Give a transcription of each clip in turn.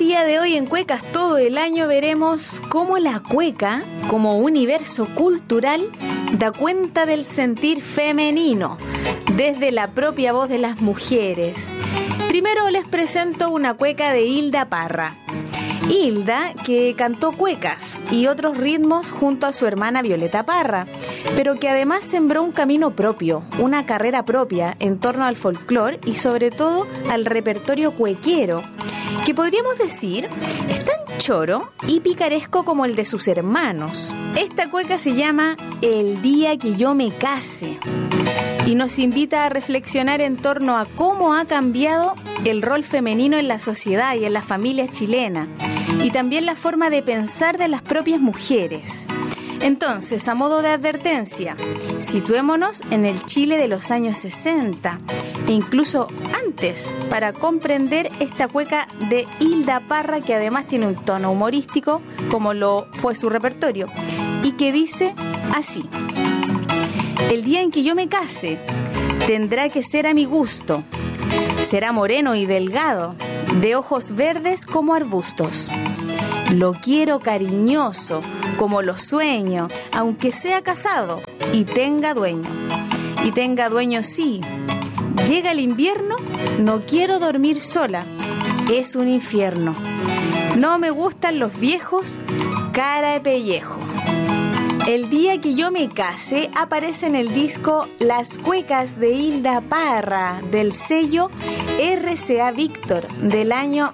día de hoy en Cuecas todo el año veremos cómo la cueca, como universo cultural, da cuenta del sentir femenino, desde la propia voz de las mujeres. Primero les presento una cueca de Hilda Parra. Hilda, que cantó cuecas y otros ritmos junto a su hermana Violeta Parra, pero que además sembró un camino propio, una carrera propia en torno al folclore y sobre todo al repertorio cuequero, que podríamos decir es tan choro y picaresco como el de sus hermanos. Esta cueca se llama El día que yo me case y nos invita a reflexionar en torno a cómo ha cambiado el rol femenino en la sociedad y en la familia chilena, y también la forma de pensar de las propias mujeres. Entonces, a modo de advertencia, situémonos en el Chile de los años 60 e incluso antes para comprender esta cueca de Hilda Parra, que además tiene un tono humorístico como lo fue su repertorio y que dice así: el día en que yo me case tendrá que ser a mi gusto. Será moreno y delgado, de ojos verdes como arbustos. Lo quiero cariñoso, como lo sueño, aunque sea casado y tenga dueño. Y tenga dueño sí. Llega el invierno, no quiero dormir sola. Es un infierno. No me gustan los viejos, cara de pellejo. El día que yo me case aparece en el disco Las Cuecas de Hilda Parra del sello RCA Víctor del año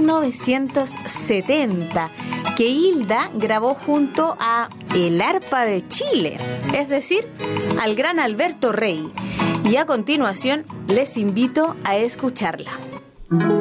1970, que Hilda grabó junto a El Arpa de Chile, es decir, al gran Alberto Rey. Y a continuación les invito a escucharla.